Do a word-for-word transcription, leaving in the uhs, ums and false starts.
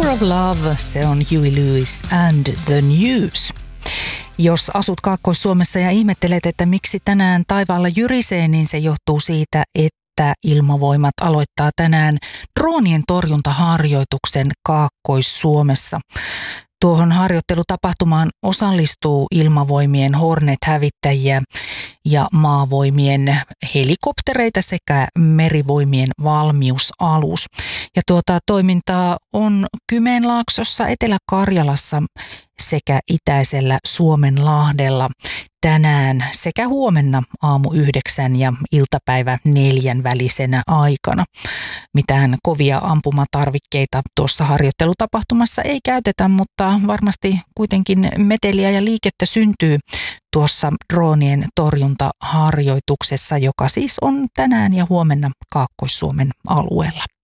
of Love, se on Huey Lewis and the News. Jos asut Kaakkois-Suomessa ja ihmettelet, että miksi tänään taivaalla jyrisee, niin se johtuu siitä, että Ilmavoimat aloittaa tänään droonien torjuntaharjoituksen Kaakkois-Suomessa. Tuohon harjoittelutapahtumaan osallistuu Ilmavoimien Hornet-hävittäjiä ja maavoimien helikoptereita sekä merivoimien valmiusalus. Ja tuota toimintaa on Kymenlaaksossa, Etelä-Karjalassa sekä itäisellä Suomenlahdella tänään sekä huomenna aamu yhdeksän ja iltapäivä neljän välisenä aikana. Mitään kovia ampumatarvikkeita tuossa harjoittelutapahtumassa ei käytetä, mutta varmasti kuitenkin meteliä ja liikettä syntyy tuossa droonien torjuntaharjoituksessa, joka siis on tänään ja huomenna Kaakkois-Suomen alueella.